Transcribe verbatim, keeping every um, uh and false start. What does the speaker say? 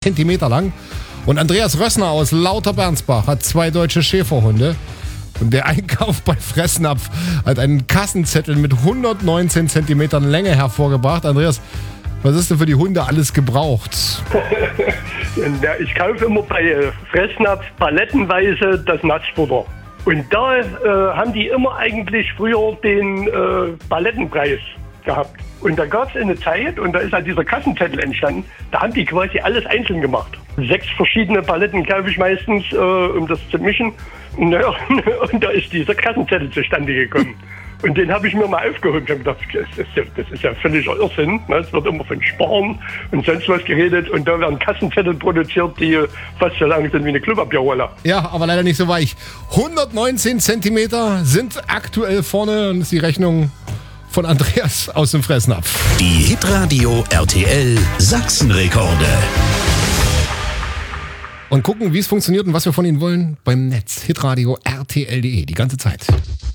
Zentimeter lang. Und Andreas Rössner aus Lauterbernsbach hat zwei deutsche Schäferhunde. Und der Einkauf bei Fressnapf hat einen Kassenzettel mit hundertneunzehn Zentimetern Länge hervorgebracht. Andreas, was ist denn für die Hunde alles gebraucht? Ja, ich kaufe immer bei Fressnapf palettenweise das Nassfutter. Und da äh, haben die immer eigentlich früher den äh, Palettenpreis gehabt. Und da gab es eine Zeit, und da ist halt dieser Kassenzettel entstanden, da haben die quasi alles einzeln gemacht. Sechs verschiedene Paletten kaufe ich meistens, äh, um das zu mischen. Naja, und da ist dieser Kassenzettel zustande gekommen. Und den habe ich mir mal aufgehoben. Ich habe gedacht, das ist ja, das ist ja völliger Irrsinn. Es wird immer von Sparen und sonst was geredet. Und da werden Kassenzettel produziert, die fast so lang sind wie eine Klopapierrolle. Ja, aber leider nicht so weich. hundertneunzehn Zentimeter sind aktuell vorne. Und das ist die Rechnung von Andreas aus dem Fressnapf. Die Hitradio R T L Sachsenrekorde. Und gucken, wie es funktioniert und was wir von Ihnen wollen beim Netz. Hitradio R T L punkt de, die ganze Zeit.